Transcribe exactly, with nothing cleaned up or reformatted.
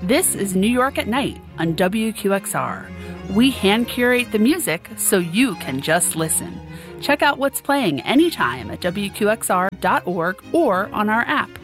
This is New York at Night on W Q X R. We hand curate the music so you can just listen. Check out what's playing anytime at W Q X R dot org or on our app.